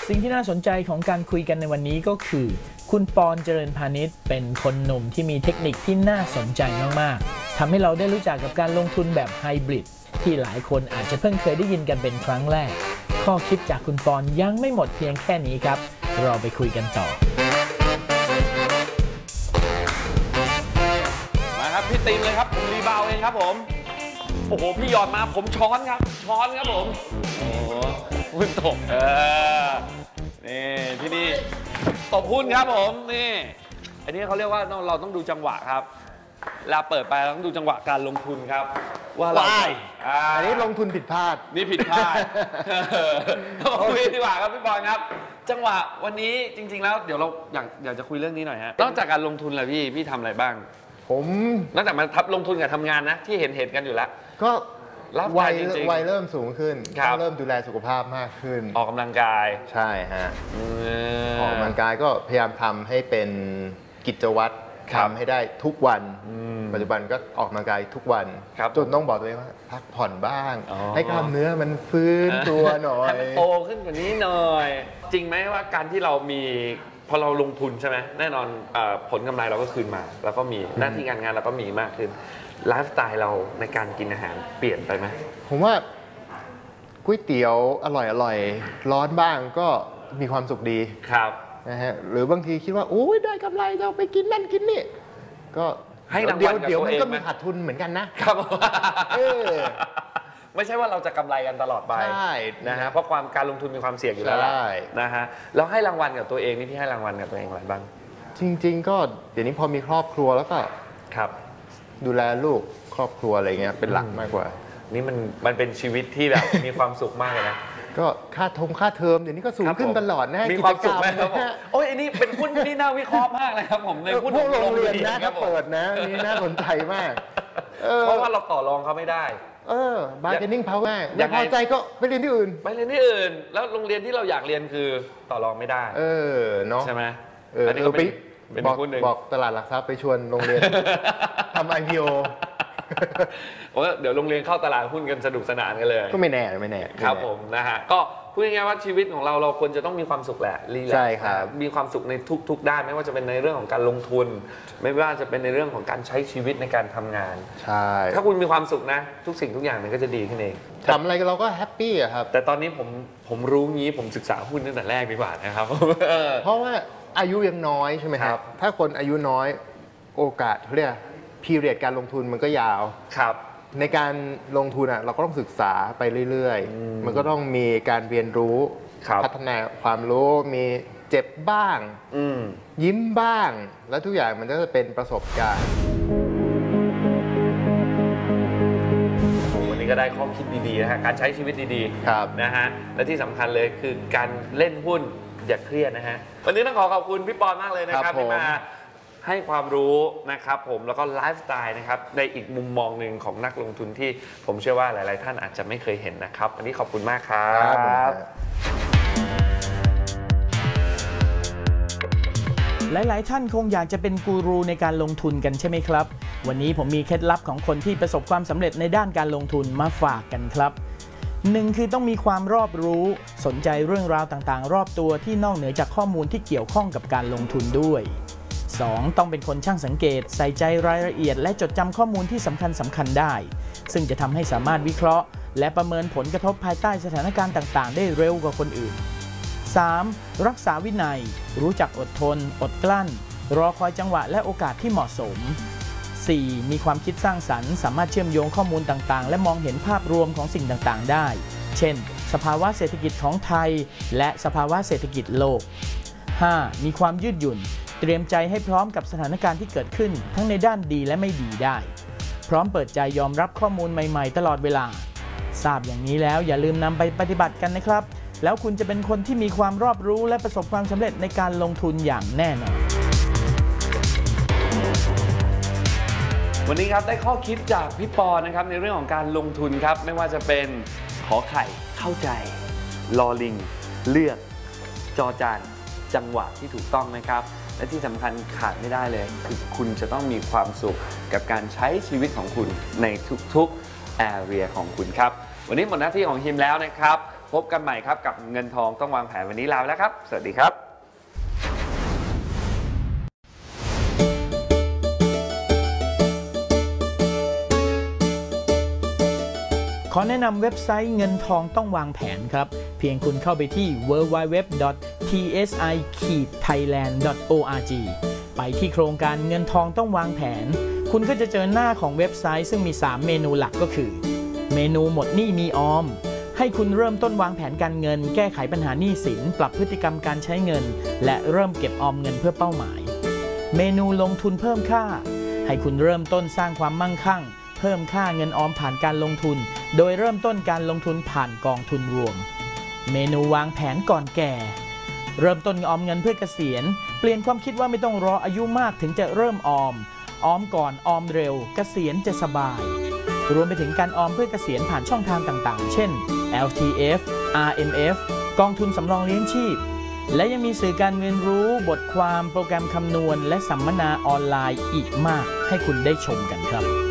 สิ่งที่น่าสนใจของการคุยกันในวันนี้ก็คือคุณปอนเจริญพาณิชย์เป็นคนหนุ่มที่มีเทคนิคที่น่าสนใจมากๆทำให้เราได้รู้จักกับการลงทุนแบบไฮบริดที่หลายคนอาจจะเพิ่งเคยได้ยินกันเป็นครั้งแรกข้อคิดจากคุณปอนยังไม่หมดเพียงแค่นี้ครับเราไปคุยกันต่อมาครับพี่ตีมเลยครับผมรีบาวเองครับผมโอ้โหพี่หยอดมาผมช้อนครับผมโอ้โหหุ้นตกนี่ที่นี่ตบหุ้นครับผมนี่อันนี้เขาเรียกว่าเราต้องดูจังหวะครับเวลาเปิดไปเราต้องดูจังหวะการลงทุนครับว่าเราอันนี้ลงทุนผิดพลาดนี่ผิดพลาดคุยดีกว่าครับพี่บอลครับจังหวะวันนี้จริงๆแล้วเดี๋ยวเราอยากจะคุยเรื่องนี้หน่อยฮะนอกจากการลงทุนแล้วพี่ทำอะไรบ้างผมนอกจากมาลงทุนกับทำงานนะที่เห็นกันอยู่แล้วก็วัยเริ่มสูงขึ้นเริ่มดูแลสุขภาพมากขึ้นออกกำลังกายใช่ฮะออกกำลังกายก็พยายามทำให้เป็นกิจวัตรทำให้ได้ทุกวันปัจจุบันก็ออกกำลังกายทุกวันจนต้องบอกตัวเองว่าพักผ่อนบ้างให้กล้ามเนื้อมันฟื้นตัวหน่อยให้โตขึ้นกว่านี้หน่อยจริงไหมว่าการที่เรามีพอเราลงทุนใช่ไหมแน่นอนผลกำไรเราก็คืนมาแล้วก็มีหน้าที่การงานเราก็มีมากขึ้นไลฟ์สไตล์เราในการกินอาหารเปลี่ยนไปไหมผมว่าก๋วยเตี๋ยวอร่อยร้อนบ้างก็มีความสุขดีครับนะฮะหรือบางทีคิดว่าโอ้ยได้กำไรเราไปกินนั่นกินนี่ก็ให้รางวัลกับตัวเองเดี๋ยวมันก็มีขาดทุนเหมือนกันนะครับไม่ใช่ว่าเราจะกำไรกันตลอดไปใช่นะฮะเพราะการลงทุนมีความเสี่ยงอยู่แล้วนะฮะแล้วให้รางวัลกับตัวเองนี่พี่ให้รางวัลกับตัวเองอะไรบ้างจริงๆก็เดี๋ยวนี้พอมีครอบครัวแล้วก็ครับดูแลลูกครอบครัวอะไรเงี้ยเป็นหลักมากกว่านี่มันเป็นชีวิตที่แบบมีความสุขมากเลยนะก็ค่าเทอมเดี๋ยวนี้ก็สูงขึ้นตลอดนะมีความสุขไหมครับผมโอ้ยอันนี้เป็นหุ้นที่น่าวิเคราะห์มากเลยครับผมในหุ้นพวกโรงเรียนนะถ้าเปิดนะนี่น่าสนใจมากเพราะว่าเราต่อรองเขาไม่ได้บาร์เกนนิ่งพาวเวอร์ไม่พอใจก็ไปเรียนที่อื่นแล้วโรงเรียนที่เราอยากเรียนคือต่อรองไม่ได้เนาะใช่ไหมอันนี้ก็เป็นบอกตลาดหลักทรัพย์ไปชวนโรงเรียนทำ IPO ว่าเดี๋ยวโรงเรียนเข้าตลาดหุ้นกันสนุกสนานกันเลยก็ไม่แน่ครับผมนะฮะก็พูดง่ายๆว่าชีวิตของเราควรจะต้องมีความสุขแหละใช่ครับมีความสุขในทุกๆด้านไม่ว่าจะเป็นในเรื่องของการลงทุนไม่ว่าจะเป็นในเรื่องของการใช้ชีวิตในการทำงานใช่ถ้าคุณมีความสุขนะทุกสิ่งทุกอย่างมันก็จะดีขึ้นเองทำอะไรเราก็แฮปปี้อะครับแต่ตอนนี้ผมรู้งี้ผมศึกษาหุ้นตั้งแต่แรกดีกว่านะครับเพราะว่าอายุยังน้อยใช่ไหมครับถ้าคนอายุน้อยโอกาสเขาเรียกพีเรียดการลงทุนมันก็ยาวครับในการลงทุนเราก็ต้องศึกษาไปเรื่อยๆมันก็ต้องมีการเรียนรู้พัฒนาความรู้มีเจ็บบ้างยิ้มบ้างแล้วทุกอย่างมันก็จะเป็นประสบการณ์วันนี้ก็ได้ข้อคิดดีๆนะฮะการใช้ชีวิตดีๆนะฮะและที่สำคัญเลยคือการเล่นหุ้นอย่าเครียดนะฮะวันนี้ต้องขอบคุณพี่ปอนมากเลยนะครับที่มาให้ความรู้นะครับผมแล้วก็ไลฟ์สไตล์นะครับในอีกมุมมองหนึ่งของนักลงทุนที่ผมเชื่อว่าหลายๆท่านอาจจะไม่เคยเห็นนะครับวันนี้ขอบคุณมากครับหลายๆท่านคงอยากจะเป็นกูรูในการลงทุนกันใช่ไหมครับวันนี้ผมมีเคล็ดลับของคนที่ประสบความสำเร็จในด้านการลงทุนมาฝากกันครับ1คือต้องมีความรอบรู้สนใจเรื่องราวต่างๆรอบตัวที่นอกเหนือจากข้อมูลที่เกี่ยวข้องกับการลงทุนด้วย2ต้องเป็นคนช่างสังเกตใส่ใจรายละเอียดและจดจำข้อมูลที่สำคัญได้ซึ่งจะทำให้สามารถวิเคราะห์และประเมินผลกระทบภายใต้สถานการณ์ต่างๆได้เร็วกว่าคนอื่น 3. รักษาวินัยรู้จักอดทนอดกลั้นรอคอยจังหวะและโอกาสที่เหมาะสม 4. มีความคิดสร้างสรรค์สามารถเชื่อมโยงข้อมูลต่างๆและมองเห็นภาพรวมของสิ่งต่างๆได้เช่นสภาวะเศรษฐกิจของไทยและสภาวะเศรษฐกิจโลก 5. มีความยืดหยุ่นเตรียมใจให้พร้อมกับสถานการณ์ที่เกิดขึ้นทั้งในด้านดีและไม่ดีได้พร้อมเปิดใจยอมรับข้อมูลใหม่ๆตลอดเวลาทราบอย่างนี้แล้วอย่าลืมนำไปปฏิบัติกันนะครับแล้วคุณจะเป็นคนที่มีความรอบรู้และประสบความสำเร็จในการลงทุนอย่างแน่นอนวันนี้ครับได้ข้อคิดจากพี่ปอนะครับในเรื่องของการลงทุนครับไม่ว่าจะเป็นขอไข่เข้าใจลอลิงเลือกจอจานจังหวะที่ถูกต้องนะครับและที่สำคัญขาดไม่ได้เลยคือคุณจะต้องมีความสุขกับการใช้ชีวิตของคุณในทุกๆ area ของคุณครับวันนี้หมดหน้าที่ของฮิมแล้วนะครับพบกันใหม่ครับกับเงินทองต้องวางแผนวันนี้ลาไปแล้วครับสวัสดีครับขอแนะนำเว็บไซต์เงินทองต้องวางแผนครับเพียงคุณเข้าไปที่ www.tsi-thailand.org ไปที่โครงการเงินทองต้องวางแผนคุณก็จะเจอหน้าของเว็บไซต์ซึ่งมี3เมนูหลักก็คือเมนูหมดหนี้มีออมให้คุณเริ่มต้นวางแผนการเงินแก้ไขปัญหาหนี้สินปรับพฤติกรรมการใช้เงินและเริ่มเก็บออมเงินเพื่อเป้าหมายเมนูลงทุนเพิ่มค่าให้คุณเริ่มต้นสร้างความมั่งคั่งเพิ่มค่าเงินออมผ่านการลงทุนโดยเริ่มต้นการลงทุนผ่านกองทุนรวมเมนูวางแผนก่อนแก่เริ่มต้นออมเงินเพื่อเกษียณเปลี่ยนความคิดว่าไม่ต้องรออายุมากถึงจะเริ่มออมก่อนออมเร็วเกษียณจะสบายรวมไปถึงการออมเพื่อเกษียณผ่านช่องทางต่างๆเช่น LTF RMF กองทุนสำรองเลี้ยงชีพและยังมีสื่อการเรียนรู้บทความโปรแกรมคำนวณและสัมมนาออนไลน์อีกมากให้คุณได้ชมกันครับ